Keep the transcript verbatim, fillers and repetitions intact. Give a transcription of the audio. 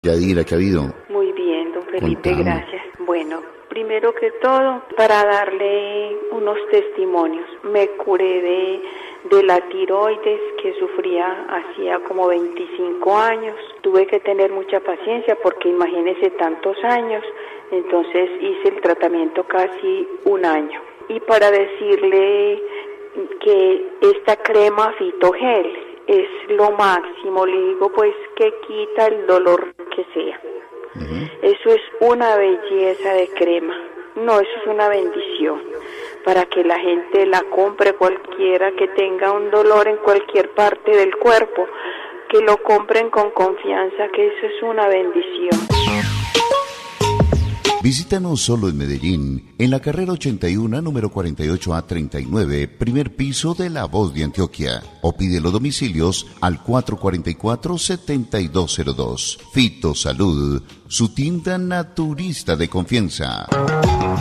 Yadira, ¿qué ha habido? Muy bien, don Felipe, Contame. gracias. Bueno, primero que todo, para darle unos testimonios, me curé de, de la tiroides que sufría hacía como veinticinco años. Tuve que tener mucha paciencia porque imagínese tantos años, entonces hice el tratamiento casi un año. Y para decirle que esta crema Fitogel es lo máximo, le digo pues que quita el dolor que sea. Uh-huh. Eso es una belleza de crema, no, eso es una bendición, para que la gente la compre, cualquiera que tenga un dolor en cualquier parte del cuerpo, que lo compren con confianza, que eso es una bendición. Visítanos solo en Medellín, en la carrera ochenta y uno, número cuarenta y ocho A treinta y nueve, primer piso de La Voz de Antioquia. O pide los domicilios al cuatro cuatro cuatro, siete dos cero dos. Fito Salud, su tienda naturista de confianza.